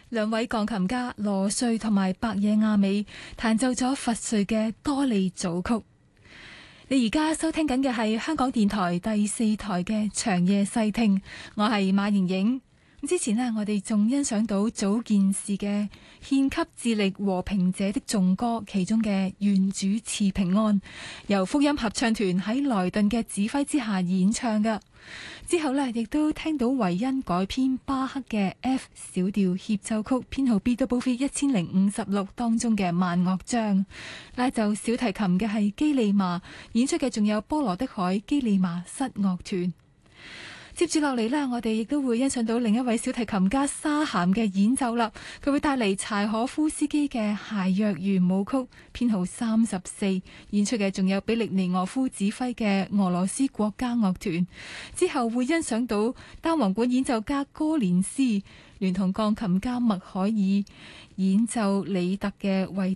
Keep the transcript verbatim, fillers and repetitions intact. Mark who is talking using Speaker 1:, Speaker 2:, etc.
Speaker 1: 兩位鋼琴家羅瑞同埋白野亞美彈奏咗佛瑞嘅多利組曲。你而家收聽緊嘅係香港電台第四台嘅長夜細聽，我係馬瑩瑩。之前呢，我哋仲欣賞到早件事嘅獻給致力和平者的頌歌，其中嘅願主賜平安，由福音合唱團喺萊頓嘅指揮之下演唱㗎。之後呢，亦都聽到維恩改編巴克嘅 F 小調協奏曲編號 B W V 一千零五十六當中嘅慢樂章，拉奏小提琴嘅係基利瑪，演出嘅仲有波羅的海基利瑪室樂團。接住落嚟呢，我哋亦都會欣賞到另一位小提琴家沙咸嘅演奏啦。佢會帶嚟柴可夫斯基嘅諧謔圓舞曲編號三十四，演出嘅仲有比利尼俄夫指揮嘅俄羅斯國家樂團。之後會欣賞到單簧管演奏家哥連斯聯同鋼琴家麥海爾演奏李特嘅維